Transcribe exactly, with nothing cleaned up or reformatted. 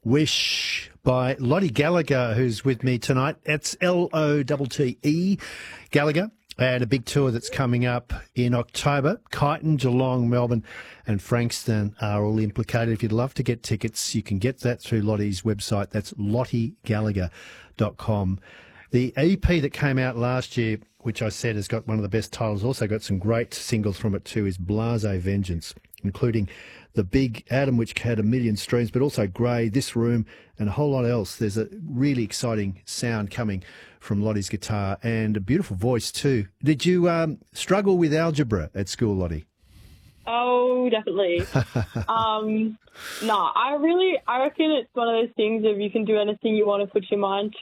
Wish by Lottie Gallagher, who's with me tonight. It's L O T T E Gallagher, and a big tour that's coming up in October. Kyneton, Geelong, Melbourne and Frankston are all implicated. If you'd love to get tickets, you can get that through Lottie's website. That's lottie gallagher dot com. The E P that came out last year, which I said has got one of the best titles, also got some great singles from it too, is Blase Vengeance, including The Big Adam, which had a million streams, but also Grey, This Room, and a whole lot else. There's a really exciting sound coming from Lottie's guitar and a beautiful voice too. Did you um, struggle with algebra at school, Lottie? Oh, definitely. um, no, I really, I reckon it's one of those things of you can do anything you want to put your mind